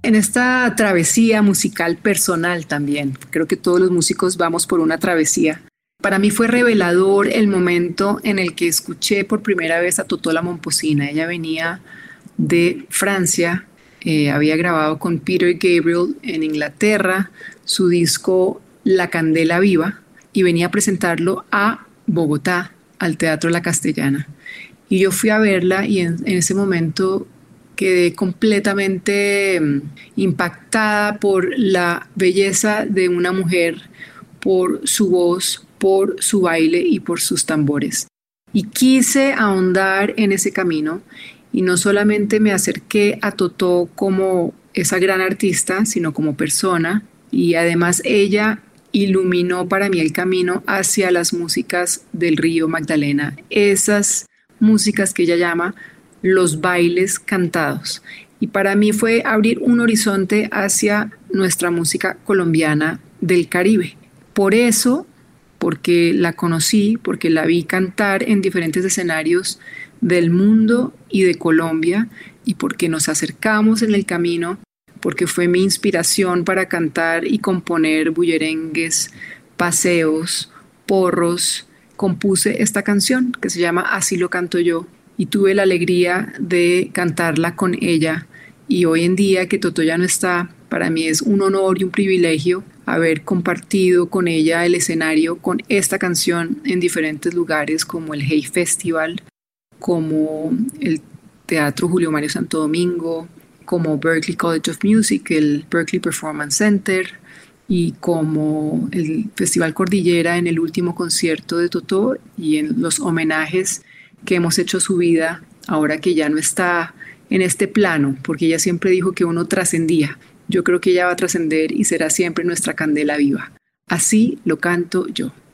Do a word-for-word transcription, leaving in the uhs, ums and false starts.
En esta travesía musical personal también. Creo que todos los músicos vamos por una travesía. Para mí fue revelador el momento en el que escuché por primera vez a Totó la Momposina. Ella venía de Francia, eh, había grabado con Peter Gabriel en Inglaterra su disco La Candela Viva y venía a presentarlo a Bogotá, al Teatro La Castellana. Y yo fui a verla y en, en ese momento quedé completamente um, impactada por la belleza de una mujer, por su voz, por su baile y por sus tambores. Y quise ahondar en ese camino y no solamente me acerqué a Totó como esa gran artista, sino como persona, y además ella iluminó para mí el camino hacia las músicas del Río Magdalena, esas músicas que ella llama los bailes cantados. Y para mí fue abrir un horizonte hacia nuestra música colombiana del Caribe. Por eso, porque la conocí, porque la vi cantar en diferentes escenarios del mundo y de Colombia, y porque nos acercamos en el camino, porque fue mi inspiración para cantar y componer bullerengues, paseos, porros, compuse esta canción que se llama Así lo canto yo, y tuve la alegría de cantarla con ella. Y hoy en día que Totó ya no está, para mí es un honor y un privilegio haber compartido con ella el escenario con esta canción en diferentes lugares como el Hey Festival, como el Teatro Julio Mario Santo Domingo, como Berklee College of Music, el Berklee Performance Center, y como el Festival Cordillera en el último concierto de Totó y en los homenajes que hemos hecho a su vida ahora que ya no está en este plano, porque ella siempre dijo que uno trascendía. Yo creo que ella va a trascender y será siempre nuestra candela viva. Así lo canto yo.